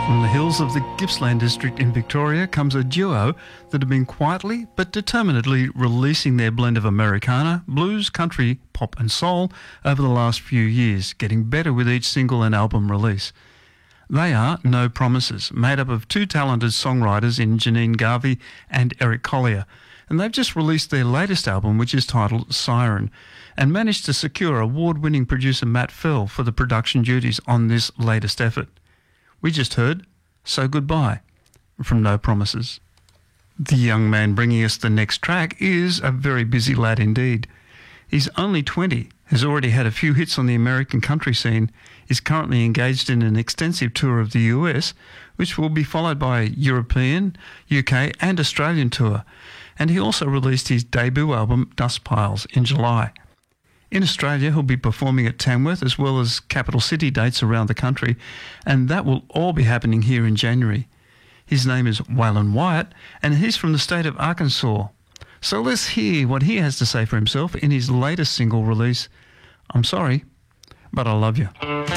From the hills of the Gippsland district in Victoria comes a duo that have been quietly but determinedly releasing their blend of Americana, blues, country, pop and soul over the last few years, getting better with each single and album release. They are No Promises, made up of two talented songwriters in Janine Garvey and Eric Collier, and they've just released their latest album, which is titled Siren, and managed to secure award-winning producer Matt Fell for the production duties on this latest effort. We just heard So Goodbye from No Promises. The young man bringing us the next track is a very busy lad indeed. He's only 20, has already had a few hits on the American country scene, is currently engaged in an extensive tour of the US, which will be followed by a European, UK and Australian tour, and he also released his debut album Dust Piles in July. In Australia, he'll be performing at Tamworth as well as capital city dates around the country, and that will all be happening here in January. His name is Waylon Wyatt, and he's from the state of Arkansas. So let's hear what he has to say for himself in his latest single release, I'm Sorry, But I Love You.